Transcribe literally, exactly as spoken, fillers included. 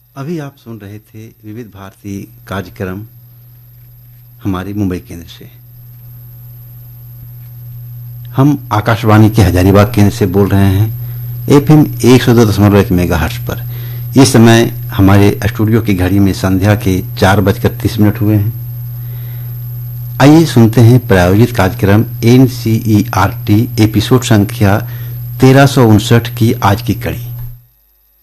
अभी आप सुन रहे थे विविध भारती कार्यक्रम हमारी मुंबई केंद्र से। हम आकाशवाणी के हजारीबाग केंद्र से बोल रहे हैं एफएम एक सौ दो दशमलव एक मेगाहर्ट्ज पर। इस समय हमारे स्टूडियो की घड़ी में संध्या के चार बजकर तीस मिनट हुए हैं। आइए सुनते हैं प्रायोजित कार्यक्रम एनसीईआरटी एपिसोड संख्या तेरह सौ उनसठ की आज की कड़ी।